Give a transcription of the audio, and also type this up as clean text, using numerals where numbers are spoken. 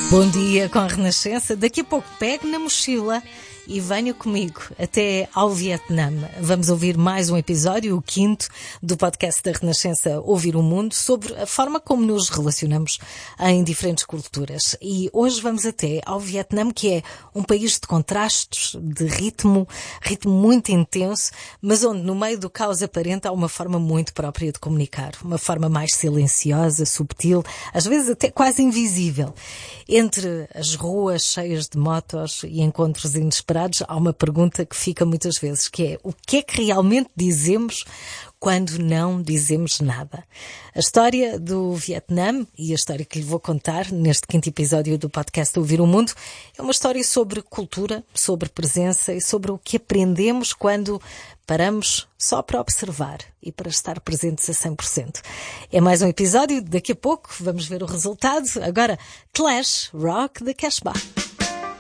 Bom dia com a Renascença. Daqui a pouco pego na mochila e venha comigo até ao Vietnã. Vamos ouvir mais um episódio, o 5º, do podcast da Renascença Ouvir o Mundo, sobre a forma como nos relacionamos em diferentes culturas. E hoje vamos até ao Vietnã, que é um país de contrastes, de ritmo muito intenso, mas onde no meio do caos aparente há uma forma muito própria de comunicar, uma forma mais silenciosa, subtil, às vezes até quase invisível. Entre as ruas cheias de motos e encontros inesperados, há uma pergunta que fica muitas vezes, que é: o que é que realmente dizemos quando não dizemos nada? A história do Vietnã e a história que lhe vou contar neste 5º episódio do podcast Ouvir o Mundo é uma história sobre cultura, sobre presença e sobre o que aprendemos quando paramos só para observar e para estar presentes a 100%. É mais um episódio, daqui a pouco vamos ver o resultado. Agora, Clash Rock the Casbah.